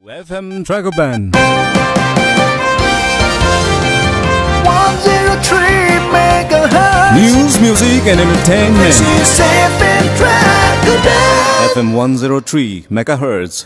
FM Dragoban 103 megahertz. News, music and entertainment. This is FM Dragoban. FM 103 megahertz.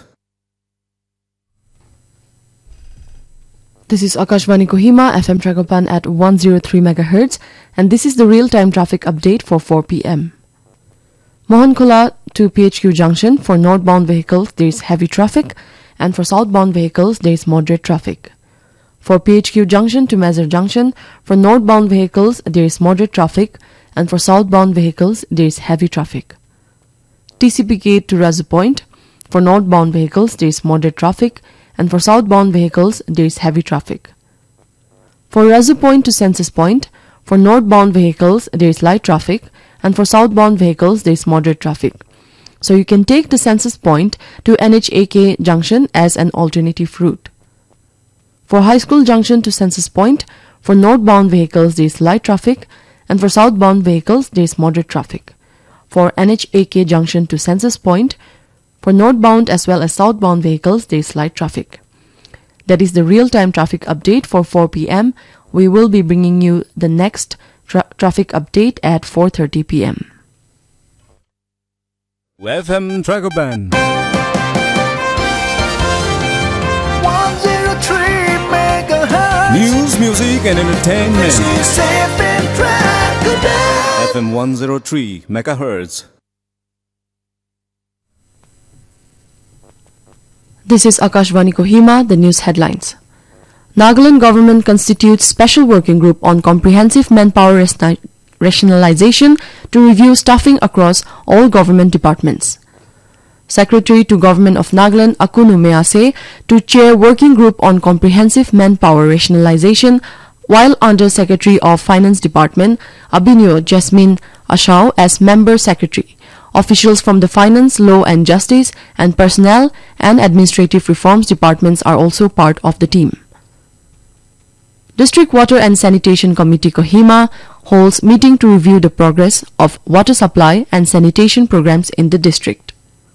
This is Akashvani Kohima, FM Dragoban at 103 MHz, and this is the real-time traffic update for 4 p.m. Mohankola to PHQ Junction, for northbound vehicles there is heavy traffic, and for southbound vehicles there is moderate traffic. For PHQ Junction to Mazar Junction, for northbound vehicles there is moderate traffic, and for southbound vehicles there is heavy traffic. TCP Gate to Razu Point, for northbound vehicles there is moderate traffic, and for southbound vehicles there is heavy traffic. For Razu Point to Census Point, for northbound vehicles there is light traffic, and for southbound vehicles there is moderate traffic. So you can take the Census Point to NHAK Junction as an alternative route. For High School Junction to Census Point, for northbound vehicles there is light traffic, and for southbound vehicles there is moderate traffic. For NHAK Junction to Census Point, for northbound as well as southbound vehicles there is light traffic. That is the real-time traffic update for 4 p.m. We will be bringing you the next traffic update at 4:30 p.m. FM Dragoban 103 megahertz. News, music and entertainment. This is FM Dragoban. FM 103 megahertz. This is Akashvani Kohima, the news headlines. Nagaland government constitutes special working group on comprehensive manpower rationalization to review staffing across all government departments. Secretary to Government of Nagaland Akunu Mease to chair working group on comprehensive manpower rationalization, while Under Secretary of Finance Department Abhinyo Jasmine Ashau as member secretary. Officials from the Finance, Law and Justice and Personnel and Administrative Reforms departments are also part of the team. District Water and Sanitation Committee Kohima holds meeting to review the progress of water supply and sanitation programs in the district.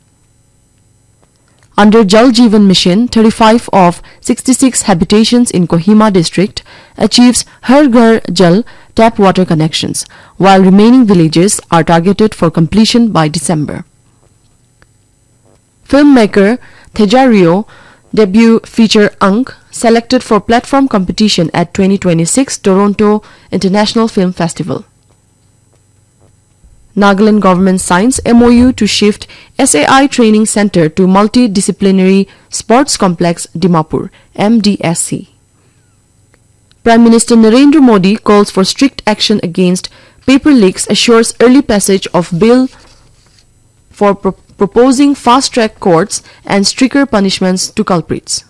Under Jal Jeevan Mission, 35 of 66 habitations in Kohima district achieves Har Ghar Jal tap water connections, while remaining villages are targeted for completion by December. Filmmaker Tejario debut feature Ankh selected for platform competition at 2026 Toronto International Film Festival. Nagaland government signs MOU to shift SAI Training Center to Multidisciplinary Sports Complex Dimapur, MDSC. Prime Minister Narendra Modi calls for strict action against paper leaks, assures early passage of bill for proposing fast-track courts and stricter punishments to culprits.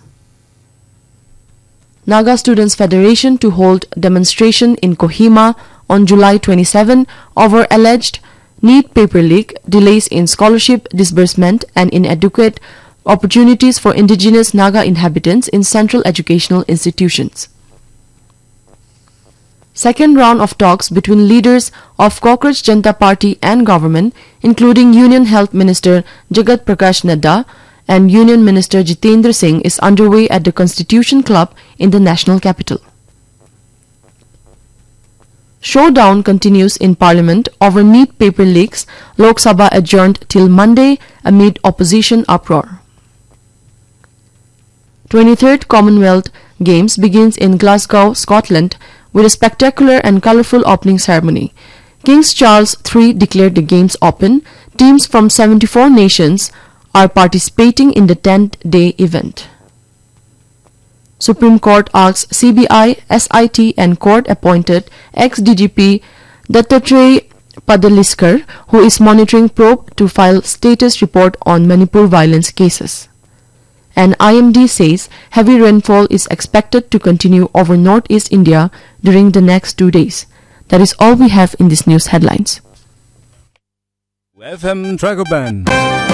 Naga Students Federation to hold demonstration in Kohima on July 27 over alleged NEET paper leak, delays in scholarship disbursement and inadequate opportunities for indigenous Naga inhabitants in central educational institutions. Second round of talks between leaders of Cockroach Janata Party and government, including Union Health Minister Jagat Prakash Nadda and Union Minister Jitendra Singh, is underway at the Constitution Club in the national capital. Showdown continues in Parliament over NEET paper leaks. Lok Sabha adjourned till Monday amid opposition uproar. 23rd Commonwealth Games begins in Glasgow, Scotland, with a spectacular and colourful opening ceremony. King Charles III declared the Games open. Teams from 74 nations are participating in the 10th-day event. Supreme Court asks CBI, SIT and court-appointed ex-DGP Dattatreya Padaliskar, who is monitoring probe, to file status report on Manipur violence cases. And IMD says heavy rainfall is expected to continue over northeast India during the next 2 days. That is all we have in this news headlines. FM Dragoban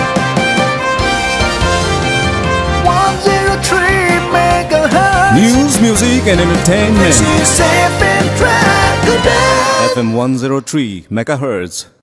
103 megahertz. News, music and entertainment. This is FM Dragoban. FM 103 megahertz.